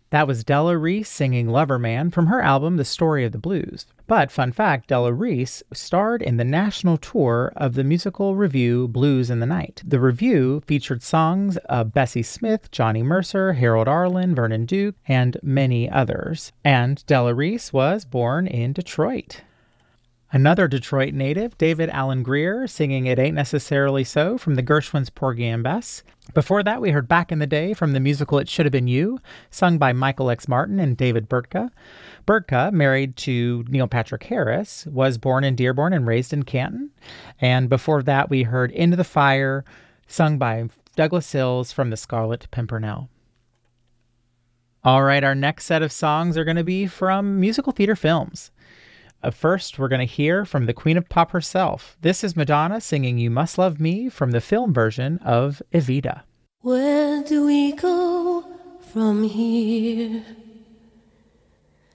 That was Della Reese singing Lover Man from her album The Story of the Blues. But fun fact, Della Reese starred in the national tour of the musical revue Blues in the Night. The revue featured songs of Bessie Smith, Johnny Mercer, Harold Arlen, Vernon Duke, and many others. And Della Reese was born in Detroit. Another Detroit native, David Alan Grier, singing It Ain't Necessarily So from the Gershwins' Porgy and Bess. Before that, we heard Back in the Day from the musical It Should Have Been You, sung by Michael X. Martin and David Burtka. Burtka, married to Neil Patrick Harris, was born in Dearborn and raised in Canton. And before that, we heard Into the Fire, sung by Douglas Sills from the Scarlet Pimpernel. All right, our next set of songs are going to be from musical theater films. First, we're going to hear from the Queen of Pop herself. This is Madonna singing You Must Love Me from the film version of Evita. Where do we go from here?